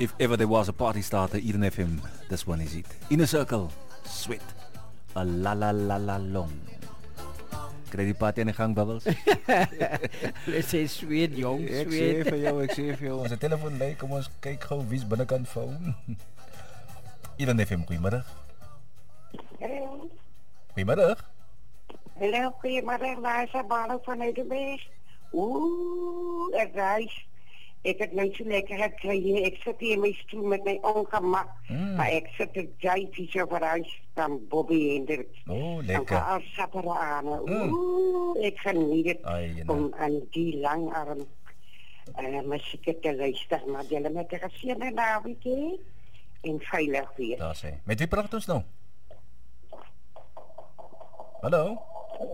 If ever there was a party starter, Eden FM, this one is it. Inner Circle, Sweat, a la la la la long. Krijg die party aan de gang, Bubbles? Hulle sê sweet, jong, Ek sweet. sê vir jou, ons telefoon lei, kom ons kyk gou wie's binnekant phone. Eden FM, goeiemiddag. Hallo. Goeiemiddag. Hallo, goeiemiddag, Lisa Barlow van Edenbeest. Het reis. Ik heb nooit zo lekker gekregen. Ik zit hier in mijn stoel met mijn ongemak. Maar ik zit er jijfies over huis van Bobby Hendricks. Oh, lekker. En al sapperen aan. Ik geniet het om aan die langarm muziek te luisteren. Maar jullie met de gezin en naweek en veilig weer. Daar sê. Met wie praat ons nou? Hallo?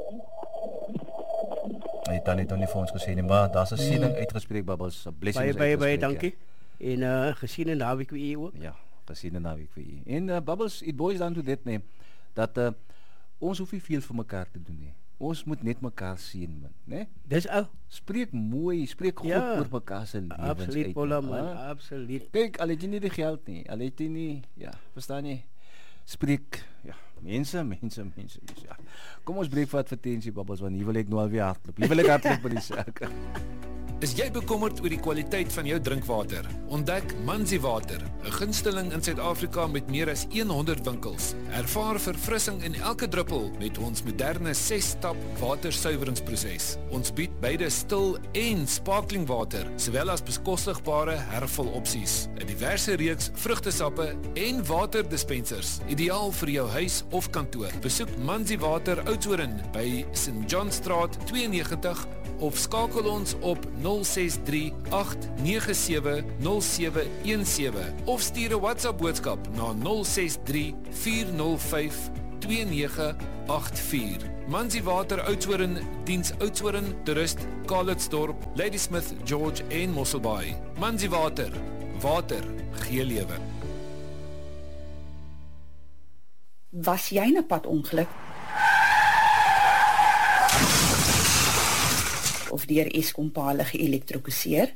Hy het nie vir ons gesê nie, maar daar's 'n siening uitgespreek, Bubbles. Baie dankie. En gesien en naweek vir u ook. Ja, gesien en naweek vir u. En Bubbles, it boils down to that, nee, dat ons hoef nie veel vir mekaar te doen nie. Ons moet net mekaar sien, man, né? Dis al. Spreek mooi, spreek goed oor mekaar se lewens uit. Absoluut, Paula, man, absoluut. Kyk, al het jy nie die geld nie, al het jy nie, ja, verstaan jy? Spreek, ja, mense, ja. Kom ons breek vir advertensie, Bubbles, want hier wil ek nou alweer hardloop. Hier wil ek hardloop by die saak. Is jy bekommerd oor die kwaliteit van jou drinkwater? Ontdek Manzi Water, 'n gunsteling in Suid-Afrika met meer as 100 winkels. Ervaar verfrissing in elke druppel met ons moderne 6-stap watersuiweringsproses. Ons bied beide stil en sparkling water, sowel as bekostigbare hervul opsies, 'n diverse reeks vrugtesappe en waterdispensers, ideaal vir jou huis of kantoor. Besoek Manzi Water Oudtshoorn by St. John Straat 92 of skakel ons op 063-897-0717 of stuur 'n WhatsApp boodskap na 063-405-2984. Manzi Water Oudtshoorn diens Oudtshoorn, Toerist, Calitzdorp, Ladysmith, George en Mosselbaai. Manzi Water, water gee lewe. Was jy 'n padongeluk? Of deur Eskom pale geelektrokuseer?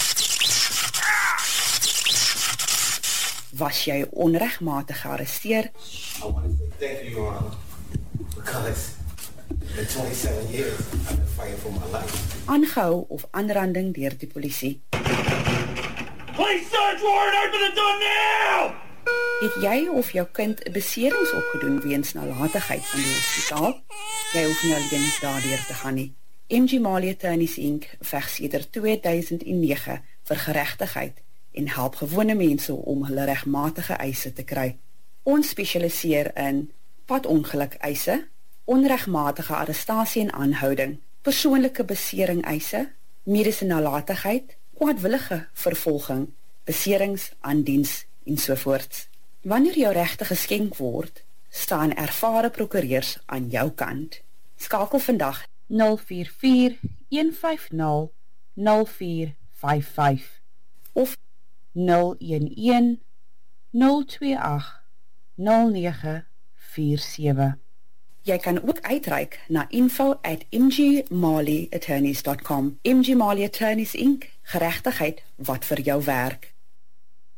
Was jy onregmatig gearresteer? I want to say thank you, Your Honor, because in 27 years I've been fighting for my life. Aangehou of aanranding deur die polisie? Police search warrant, open the door now! Het jy of jou kind 'n beserings opgedoen weens nalatigheid van die hospitaal? Jy hoef nie alleen daardeur te gaan nie. MG Mali Attorneys Inc. veg sedert 2009 vir geregtigheid en help gewone mense om hulle regmatige eise te kry. Ons spesialiseer in padongeluk eise, onregmatige arrestasie en aanhouding, persoonlike besering eise, mediese nalatigheid, kwaadwillige vervolging, beserings aan diens ensovoorts. Wanneer jou regte geskenk word, staan ervare prokureurs aan jou kant. Skakel vandag 044-150-0455 of 011-028-0947. Jy kan ook uitreik na info@mgmaliattorneys.com. MG Mali Attorneys Inc. Geregtigheid wat vir jou werk.